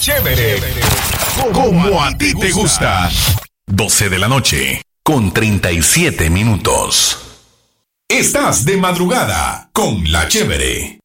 Chévere. Como a ti te gusta. 12 de la noche, con 37 minutos. Estás de madrugada con La Chévere.